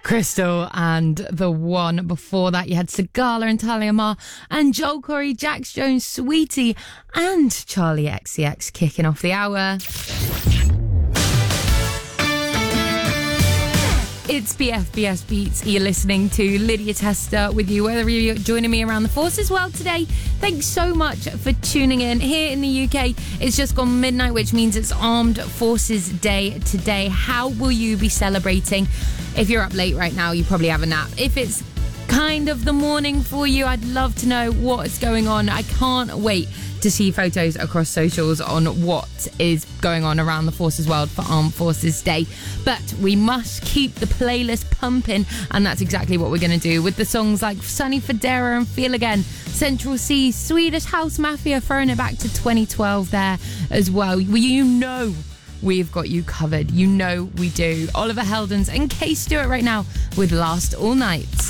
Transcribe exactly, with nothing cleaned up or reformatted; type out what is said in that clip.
Crystal, and the one before that you had Sigala and Talia Mar and Joel Corey, Jax Jones, Sweetie and Charlie X C X kicking off the hour. It's B F B S Beats. You're listening to Lydia Tester with you, whether you're joining me around the Forces world today. Thanks so much for tuning in. Here in the U K, it's just gone midnight, which means it's Armed Forces Day today. How will you be celebrating? If you're up late right now, you probably have a nap. If it's kind of the morning for you, I'd love to know what's going on. I can't wait to see photos across socials on what is going on around the Forces world for Armed Forces Day. But we must keep the playlist pumping, and that's exactly what we're going to do with the songs like Sunny Federa and Feel Again, Central C, Swedish House Mafia, throwing it back to twenty twelve there as well. You know we've got you covered. You know we do. Oliver Heldens and Kay Stewart right now with Last All Night.